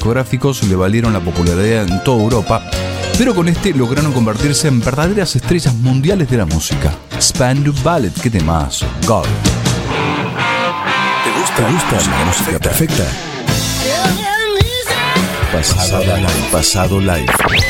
discográficos le valieron la popularidad en toda Europa, pero con este lograron convertirse en verdaderas estrellas mundiales de la música. Spandau Ballet, qué temazo, God. ¿Te gusta la música perfecta? Pasado live.